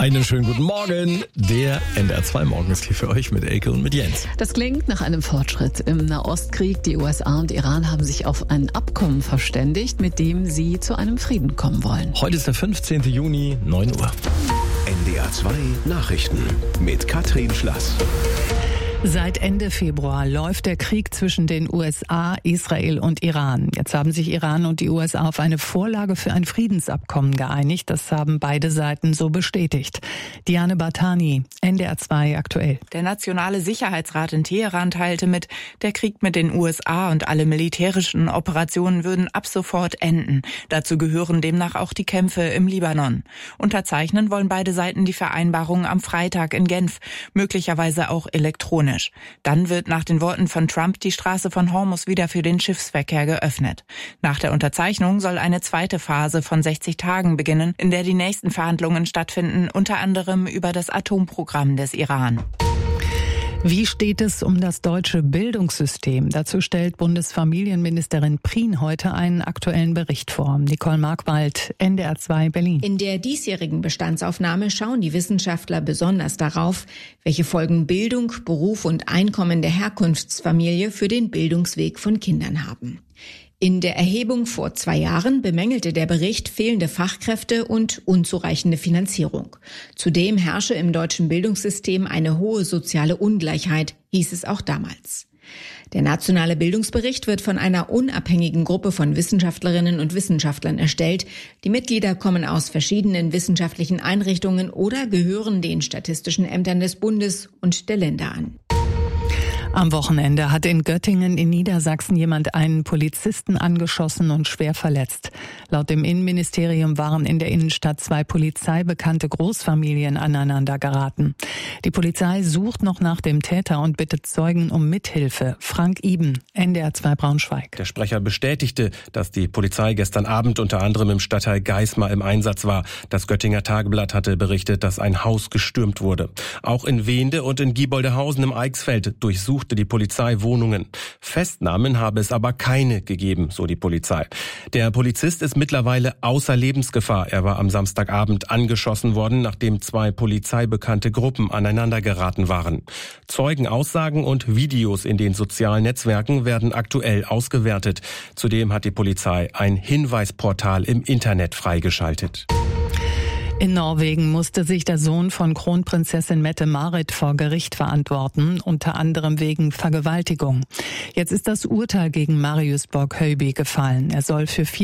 Einen schönen guten Morgen. Der NDR 2 Morgen ist hier für euch mit Elke und mit Jens. Das klingt nach einem Fortschritt im Nahostkrieg. Die USA und Iran haben sich auf ein Abkommen verständigt, mit dem sie zu einem Frieden kommen wollen. Heute ist der 15. Juni, 9 Uhr. NDR 2 Nachrichten mit Katrin Schlass. Seit Ende Februar läuft der Krieg zwischen den USA, Israel und Iran. Jetzt haben sich Iran und die USA auf eine Vorlage für ein Friedensabkommen geeinigt. Das haben beide Seiten so bestätigt. Diane Bartani, NDR 2 aktuell. Der Nationale Sicherheitsrat in Teheran teilte mit, der Krieg mit den USA und alle militärischen Operationen würden ab sofort enden. Dazu gehören demnach auch die Kämpfe im Libanon. Unterzeichnen wollen beide Seiten die Vereinbarung am Freitag in Genf, möglicherweise auch elektronisch. Dann wird nach den Worten von Trump die Straße von Hormuz wieder für den Schiffsverkehr geöffnet. Nach der Unterzeichnung soll eine zweite Phase von 60 Tagen beginnen, in der die nächsten Verhandlungen stattfinden, unter anderem über das Atomprogramm des Iran. Wie steht es um das deutsche Bildungssystem? Dazu stellt Bundesfamilienministerin Prien heute einen aktuellen Bericht vor. Nicole Markwald, NDR 2 Berlin. In der diesjährigen Bestandsaufnahme schauen die Wissenschaftler besonders darauf, welche Folgen Bildung, Beruf und Einkommen der Herkunftsfamilie für den Bildungsweg von Kindern haben. In der Erhebung vor 2 Jahren bemängelte der Bericht fehlende Fachkräfte und unzureichende Finanzierung. Zudem herrsche im deutschen Bildungssystem eine hohe soziale Ungleichheit, hieß es auch damals. Der nationale Bildungsbericht wird von einer unabhängigen Gruppe von Wissenschaftlerinnen und Wissenschaftlern erstellt. Die Mitglieder kommen aus verschiedenen wissenschaftlichen Einrichtungen oder gehören den statistischen Ämtern des Bundes und der Länder an. Am Wochenende hat in Göttingen in Niedersachsen jemand einen Polizisten angeschossen und schwer verletzt. Laut dem Innenministerium waren in der Innenstadt 2 polizeibekannte Großfamilien aneinander geraten. Die Polizei sucht noch nach dem Täter und bittet Zeugen um Mithilfe. Frank Iben, NDR 2 Braunschweig. Der Sprecher bestätigte, dass die Polizei gestern Abend unter anderem im Stadtteil Geismar im Einsatz war. Das Göttinger Tageblatt hatte berichtet, dass ein Haus gestürmt wurde. Auch in Wehnde und in Gieboldehausen im Eichsfeld durchsuchte die Polizei Wohnungen. Festnahmen habe es aber keine gegeben, so die Polizei. Der Polizist ist mittlerweile außer Lebensgefahr. Er war am Samstagabend angeschossen worden, nachdem 2 polizeibekannte Gruppen aneinander geraten waren. Zeugenaussagen und Videos in den sozialen Netzwerken werden aktuell ausgewertet. Zudem hat die Polizei ein Hinweisportal im Internet freigeschaltet. In Norwegen musste sich der Sohn von Kronprinzessin Mette-Marit vor Gericht verantworten, unter anderem wegen Vergewaltigung. Jetzt ist das Urteil gegen Marius Borg Høiby gefallen. Er soll für